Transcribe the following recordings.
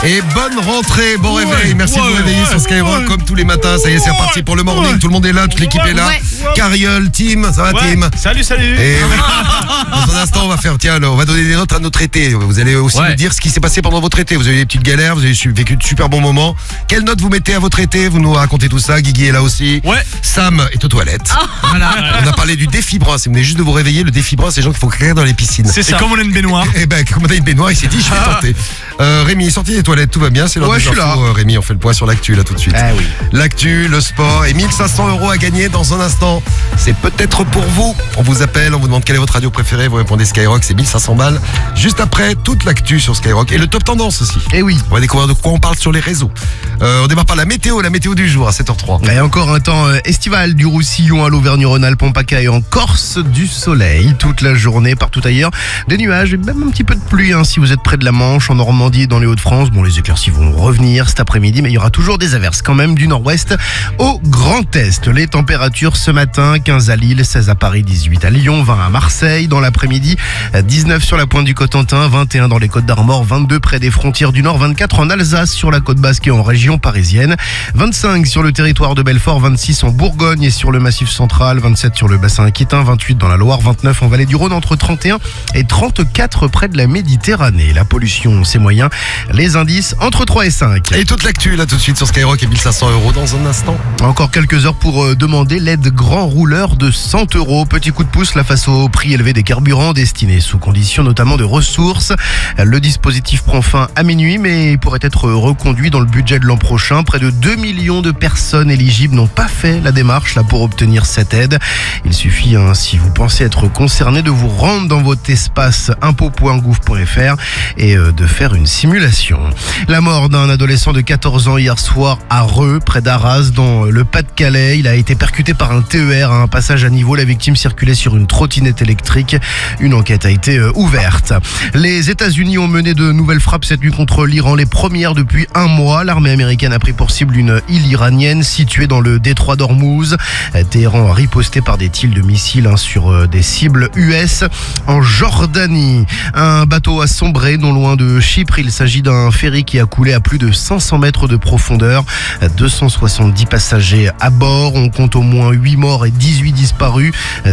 Et bonne rentrée, bon réveil. Merci de vous réveiller sur Skyrock comme tous les matins. Ça y est, c'est reparti pour le morning. Tout le monde est là, toute l'équipe est là. Cariole, Tim, ça va Tim? Salut. Et dans un instant, on va donner des notes à notre été. Vous allez aussi nous dire ce qui s'est passé pendant votre été. Vous avez eu des petites galères, vous avez vécu de super bons moments. Quelle note vous mettez à votre été? Vous nous racontez tout ça. Guigui est là aussi. Ouais. Sam est aux toilettes. Voilà. On a parlé du défi brun. Si vous venez juste de vous réveiller, le défi brun, c'est les gens qui font caca dans les piscines. C'est ça. Et comme on a une baignoire. Et comme on a une baignoire, il s'est dit, je vais tenter. Rémi est sorti des toilettes, tout va bien, c'est l'heure des infos. Rémi, on fait le point sur l'actu là tout de suite. Oui. L'actu, le sport et 1500 € à gagner dans un instant. C'est peut-être pour vous. On vous appelle, on vous demande quelle est votre radio préférée. Vous répondez Skyrock, c'est 1500 balles. Juste après, toute l'actu sur Skyrock et le top tendance aussi. Et oui. On va découvrir de quoi on parle sur les réseaux. On démarre par la météo du jour à 7h03. Et encore un temps estival du Roussillon à l'Auvergne-Rhône-Alpes, en PACA et en Corse, du soleil toute la journée partout ailleurs. Des nuages et même un petit peu de pluie si vous êtes près de la Manche, en Normandie et dans les Hauts-de-France. Bon, les éclaircies vont revenir cet après-midi, mais il y aura toujours des averses quand même du nord-ouest au Grand Est. Les températures ce matin, 15 à Lille, 16 à Paris, 18 à Lyon, 20 à Marseille. Dans l'après-midi, 19 sur la pointe du Cotentin, 21 dans les Côtes d'Armor, 22 près des frontières du Nord, 24 en Alsace, sur la côte basque et en région parisienne, 25 sur le territoire de Belfort, 26 en Bourgogne et sur le Massif central, 27 sur le bassin aquitain, 28 dans la Loire, 29 en vallée du Rhône, entre 31 et 34 près de la Méditerranée. La pollution, c'est moyen. Les indices, entre 3 et 5. Et toute l'actu là tout de suite sur Skyrock et 1500 € dans un instant. Encore quelques heures pour demander l'aide grand rouleur de 100 €. Petit coup de pouce là face au prix élevé des carburants destinés sous conditions notamment de ressources. Le dispositif prend fin à minuit mais pourrait être reconduit dans le budget de l'an prochain. Près de 2 millions de personnes éligibles n'ont pas fait la démarche là pour obtenir cette aide. Il suffit, si vous pensez être concerné, de vous rendre dans votre espace impôts.gouv.fr et de faire une simulation. La mort d'un adolescent de 14 ans hier soir à Reux, près d'Arras, dans le Pas-de-Calais. Il a été percuté par un TER à un passage à niveau. La victime circulait sur une trottinette électrique. Une enquête a été ouverte. Les États-Unis ont mené de nouvelles frappes cette nuit contre l'Iran, les premières depuis un mois. L'armée américaine a pris pour cible une île iranienne située dans le détroit d'Ormuz. Téhéran a riposté par des tirs de missiles sur des cibles US. En Jordanie, un bateau a sombré non loin de Chypre. Il s'agit d'un ferry qui a coulé à plus de 500 mètres de profondeur. 270 passagers à bord. On compte au moins 8 morts et 18 disparus.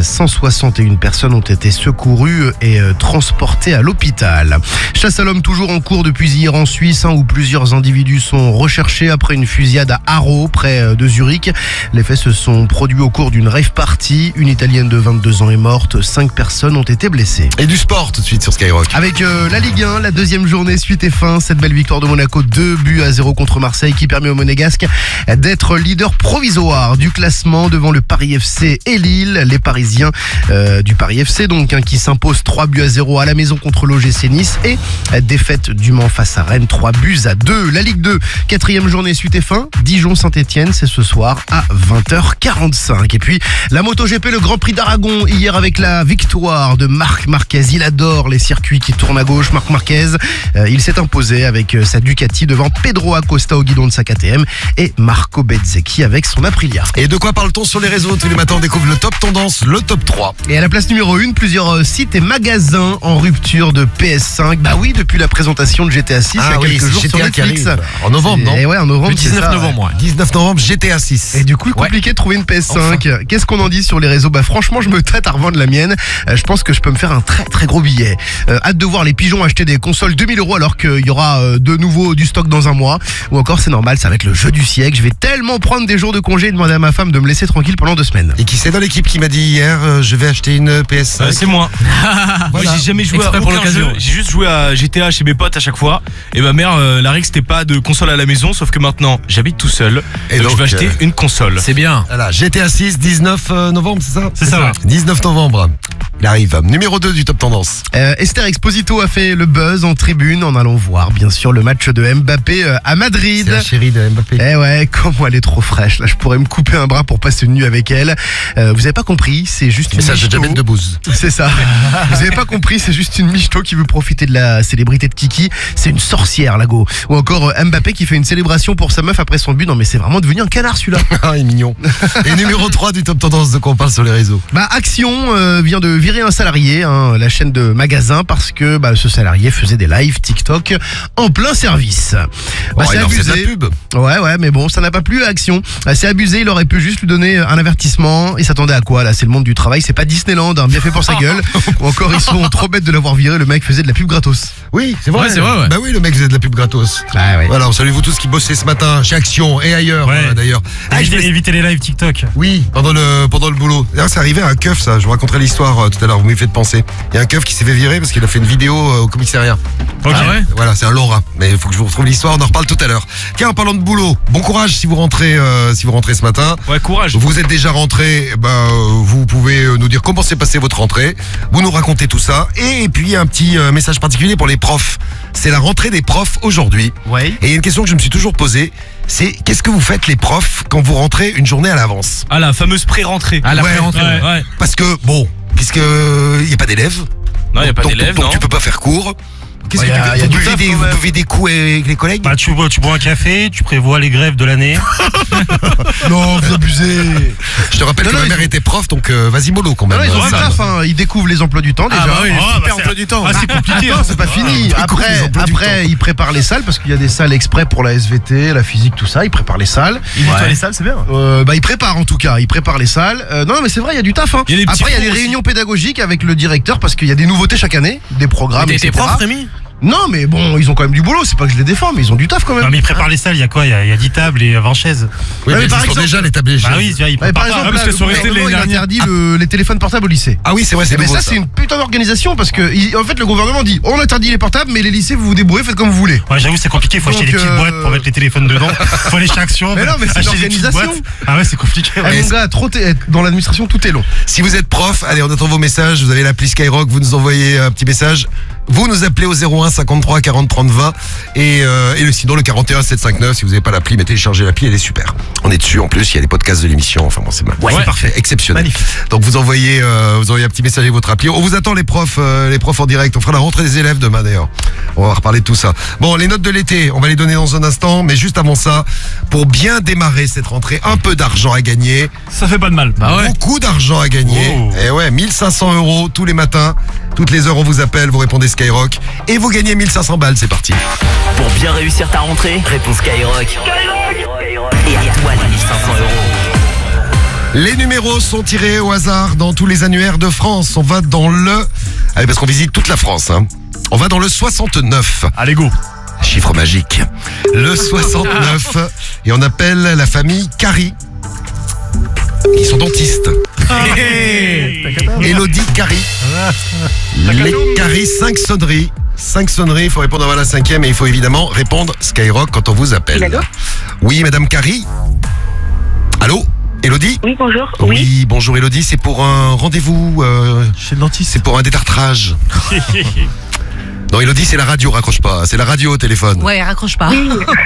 161 personnes ont été secourues et transportées à l'hôpital. Chasse à l'homme toujours en cours depuis hier en Suisse, où plusieurs individus sont recherchés après une fusillade à Haro, près de Zurich. Les faits se sont produits au cours d'une rave party. Une Italienne de 22 ans est morte. 5 personnes ont été blessées. Et du sport tout de suite sur Skyrock. Avec la Ligue 1, la deuxième journée suite et fin. Cette belle victoire de Monaco, 2-0 contre Marseille, qui permet aux Monégasques d'être leader provisoire du classement devant le Paris FC et Lille. Les Parisiens du Paris FC donc, qui s'imposent 3-0 à la maison contre l'OGC Nice, et défaite du Mans face à Rennes, 3-2. La Ligue 2, quatrième journée suite et fin. Dijon-Saint-Etienne, c'est ce soir à 20h45. Et puis la MotoGP, le Grand Prix d'Aragon hier avec la victoire de Marc Marquez. Il adore les circuits qui tournent à gauche. Marc Marquez, il s'est imposé avec sa Ducati devant Pedro Acosta au guidon de sa KTM et Marco Bezzecchi avec son Aprilia. Et de quoi parle-t-on sur les réseaux? Tous les matins on découvre le top tendance, le top 3. Et à la place numéro 1, plusieurs sites et magasins en rupture de PS5. Bah oui, depuis la présentation de GTA 6 il y a quelques jours sur Netflix. En novembre, non? Et ouais, en novembre. Le 19 novembre. 19 novembre, GTA 6. Et du coup, compliqué de trouver une PS5. Enfin. Qu'est-ce qu'on en dit sur les réseaux? Franchement, je me tâte à revendre la mienne. Je pense que je peux me faire un très très gros billet. Hâte de voir les pigeons acheter des consoles 2000 € alors qu'il y aura de nouveau du stock dans un mois. Ou encore, c'est normal, ça va être le jeu du siècle. Je vais tellement prendre des jours de congé et demander à ma femme de me laisser tranquille pendant 2 semaines. Et qui c'est dans l'équipe qui m'a dit hier, je vais acheter une PS5? C'est moi. Moi, j'ai jamais joué à aucun jeu. J'ai juste joué à GTA chez mes potes à chaque fois. Et ma mère, la règle, c'était pas de console à la maison, sauf que maintenant, j'habite tout seul. Et donc je vais acheter une console. C'est bien. Voilà, GTA 6, 19 novembre, c'est ça? C'est ça, ouais. 19 novembre. Il arrive. Numéro 2 du top tendance. Esther Exposito a fait le buzz en tribune en allant voir, bien sûr, le match de Mbappé à Madrid. C'est la chérie de Mbappé. Eh ouais, comment elle est trop fraîche. Là, je pourrais me couper un bras pour passer une nuit avec elle. Vous avez pas compris, c'est juste une message de michto. Jamel Debbouze. C'est ça. Vous avez pas compris, c'est juste une michto qui veut profiter de la célébrité de Kiki. C'est une sorcière, la go. Ou encore Mbappé qui fait une célébration pour sa meuf après son but. Non mais c'est vraiment devenu un canard celui-là. Ah, il est mignon. Et numéro 3 du top tendance, de quoi on parle sur les réseaux? Action vient de virer un salarié, la chaîne de magasin, parce que ce salarié faisait des lives TikTok TikTok en plein service. C'est abusé. De la pub. Ouais, mais bon, ça n'a pas plu à Action. C'est abusé, il aurait pu juste lui donner un avertissement. Il s'attendait à quoi là? C'est le monde du travail, c'est pas Disneyland, hein, bien fait pour sa gueule. Ou encore ils sont trop bêtes de l'avoir viré, le mec faisait de la pub gratos. Oui, c'est vrai. Ouais. Bah oui, le mec faisait de la pub gratos. Ouais. Voilà, on salue vous tous qui bossez ce matin chez Action et ailleurs d'ailleurs. Évitez les lives TikTok. Oui, pendant le boulot. D'ailleurs, c'est arrivé à un keuf ça, je vous raconterai l'histoire tout à l'heure, vous m'y faites penser. Il y a un keuf qui s'est fait virer parce qu'il a fait une vidéo au commissariat. Ok. Ah ouais. Voilà, c'est un Laura, mais il faut que je vous retrouve l'histoire, on en reparle tout à l'heure. Tiens, en parlant de boulot, bon courage si vous rentrez ce matin. Ouais, courage. Vous êtes déjà rentré, vous pouvez nous dire comment s'est passée votre rentrée. Vous nous racontez tout ça. Et puis un petit message particulier pour les profs. C'est la rentrée des profs aujourd'hui. Ouais. Et il y a une question que je me suis toujours posée, c'est qu'est-ce que vous faites les profs quand vous rentrez une journée à l'avance? Ah, la fameuse pré-rentrée. Ah, la pré-rentrée. Ouais. Parce que puisque il n'y a pas d'élèves. Non, il n'y a pas d'élèves, donc tu peux pas faire cours. Qu'est-ce que vous buvez des coups avec les collègues? Tu bois un café, tu prévois les grèves de l'année. Non, vous abusez. Je te rappelle que ma mère était prof, donc vas-y mollo quand même. Non, ils ont du taf, hein. Ils découvrent les emplois du temps déjà. Super emploi du temps. C'est compliqué. Attends, c'est pas fini. Après, ils préparent les salles parce qu'il y a des salles exprès pour la SVT, la physique, tout ça. Ils préparent les salles. Ils nettoient les salles, c'est bien. Ils préparent en tout cas. Ils préparent les salles. Non, mais c'est vrai, il y a du taf. Hein. Après, il y a des réunions pédagogiques avec le directeur parce qu'il y a des nouveautés chaque année, des programmes. T'es prof, Rémi? Non, mais bon, ils ont quand même du boulot. C'est pas que je les défends, mais ils ont du taf quand même. Non, mais ils préparent les salles. Il y a quoi? Il y a 10 tables et 20 chaises. Oui, mais par exemple, déjà les tables et chaises. Bah oui, ils préparent. Par exemple, parce que sont restés il interdit les téléphones portables au lycée. Ah oui, c'est vrai, c'est Mais nouveau, ça, c'est une putain d'organisation parce que en fait le gouvernement dit on interdit les portables, mais les lycées vous vous débrouillez, faites comme vous voulez. Ouais, j'avoue, c'est compliqué. Faut acheter des petites boîtes pour mettre les téléphones dedans. Faut aller chez Action. Mais non, mais c'est acheter des petites l'organisation. boîtes. Ah ouais, c'est compliqué. Mon gars, dans l'administration, tout est long. Si vous êtes prof, allez, on attend vos messages. Vous avez l'appli Skyrock, vous nous envoyez un petit message. Vous nous appelez au 01 53 40 30 20 et sinon le 41 759. Si vous n'avez pas l'appli, mais téléchargez l'appli, elle est super. On est dessus en plus, il y a les podcasts de l'émission. Enfin bon, c'est c'est parfait, exceptionnel. Magnifique. Donc vous envoyez un petit message avec votre appli. On vous attend les profs en direct. On fera la rentrée des élèves demain d'ailleurs. On va reparler de tout ça. Bon, les notes de l'été, on va les donner dans un instant, mais juste avant ça, pour bien démarrer cette rentrée, un peu d'argent à gagner. Ça fait pas de mal. Beaucoup d'argent à gagner. Et ouais, 1500 € tous les matins. Toutes les heures, on vous appelle, vous répondez Skyrock. Et vous gagnez 1500 balles, c'est parti. Pour bien réussir ta rentrée, réponds Skyrock. Et à toi les 1500 €. Les numéros sont tirés au hasard dans tous les annuaires de France. On va dans Allez, parce qu'on visite toute la France. Hein. On va dans le 69. Allez, go. Chiffre magique. Le 69. Et on appelle la famille Carry. Ils sont dentistes. Elodie Carry. Les Carry, 5 sonneries. 5 sonneries, il faut répondre avant la 5e et il faut évidemment répondre Skyrock quand on vous appelle. Allô ? Oui, Madame Carry. Allô, Elodie ? Oui, bonjour. Oui, bonjour Elodie, c'est pour un rendez-vous Chez le dentiste. C'est pour un détartrage. Non, Elodie, c'est la radio, raccroche pas. C'est la radio au téléphone. Ouais, raccroche pas.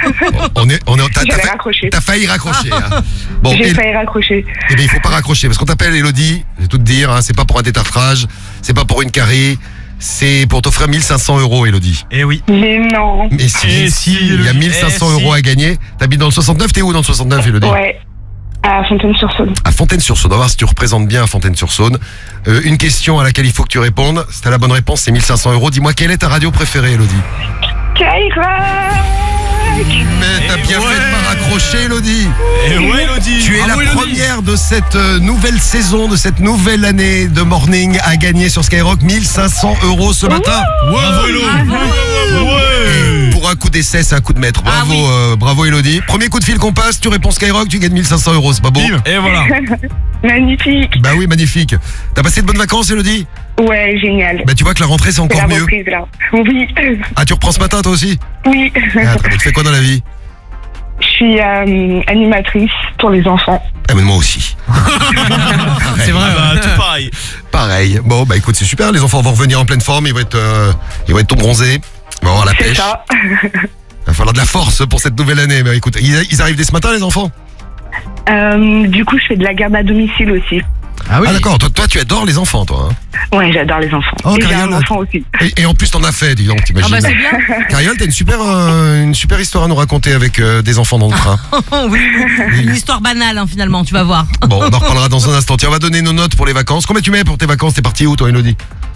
T'as failli raccrocher. Hein. Bon, J'ai failli raccrocher. Eh bien, il faut pas raccrocher parce qu'on t'appelle Elodie. Je vais tout te dire. Hein, c'est pas pour un détartrage, c'est pas pour une carie. C'est pour t'offrir 1500 €, Elodie. Eh oui. Mais non. Mais si, il y a 1500 € à gagner. T'habites dans le 69, t'es où dans le 69, Elodie ? Ouais. À Fontaine-sur-Saône. À Fontaine-sur-Saône. On va voir si tu représentes bien à Fontaine-sur-Saône. Une question à laquelle il faut que tu répondes. Si t'as la bonne réponse, c'est 1500 €. Dis-moi, quelle est ta radio préférée, Elodie ? Skyrock. Mais t'as bien fait de pas raccrocher, Elodie. Et ouais, Elodie. Tu es la première de cette nouvelle saison, de cette nouvelle année de Morning à gagner sur Skyrock 1500 € ce matin. Bravo, Elodie. Et pour un coup d'essai, c'est un coup de maître. Bravo, bravo Elodie. Premier coup de fil qu'on passe, tu réponds Skyrock, tu gagnes 1500 €, c'est pas beau ? Et voilà. Magnifique. Bah oui, magnifique. T'as passé de bonnes vacances, Elodie ? Ouais, génial. Bah tu vois que la rentrée c'est encore la mieux. reprise, là. Oui. Ah, tu reprends ce matin toi aussi ? Oui. Ah, tu fais quoi dans la vie ? Je suis animatrice pour les enfants. Ah mais moi aussi. C'est vrai, tout pareil. Pareil. Bon bah écoute, c'est super, les enfants vont revenir en pleine forme, ils vont être tout bronzés, ils vont avoir la pêche. C'est ça. Il va falloir de la force pour cette nouvelle année. Mais écoute, ils arrivent dès ce matin les enfants ? Du coup, je fais de la garde à domicile aussi. Ah oui. Ah d'accord, toi tu adores les enfants toi. Hein. Ouais, j'adore les enfants. Oh, et j'ai Cariole, un enfant aussi. Et en plus t'en as fait, dis donc, t'imagines. Ah bah c'est bien. Cariole, t'as une super histoire à nous raconter avec des enfants dans le train. Oui, une histoire banale finalement, tu vas voir. Bon, on en reparlera dans un instant. Tiens, on va donner nos notes pour les vacances. Combien tu mets pour tes vacances ? T'es parti où toi, Elodie ?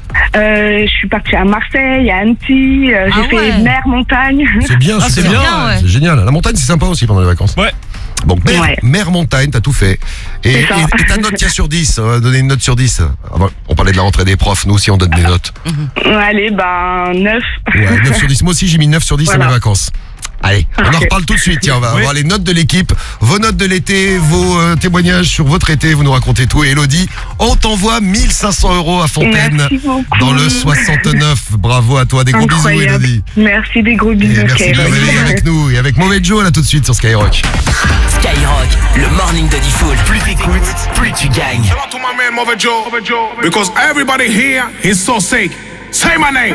Je suis partie à Marseille, à Annecy, j'ai fait mer, montagne. C'est bien, c'est bien, ouais. C'est génial. La montagne, c'est sympa aussi pendant les vacances. Ouais. Donc mer, montagne, t'as tout fait. Et ta note tient sur 10, on va donner une note sur 10. On parlait de la rentrée des profs, nous aussi on donne des notes. Allez, 9. Ouais, 9 sur 10. Moi aussi j'ai mis 9 sur 10 à mes vacances. Allez, on en reparle tout de suite. Tiens, on va avoir les notes de l'équipe, vos notes de l'été, vos témoignages sur votre été, vous nous racontez tout. Et Elodie, on t'envoie 1500 € à Fontaine dans le 69. Bravo à toi, des gros bisous Elodie. Merci, des gros bisous. Merci de venir avec nous et avec Mauvais Joe là tout de suite sur Skyrock. Skyrock, le morning de Diffoul. Plus t'écoutes, plus tu gagnes. Shout out to my man Mauvais Joe, because everybody here is so sick. Say my name.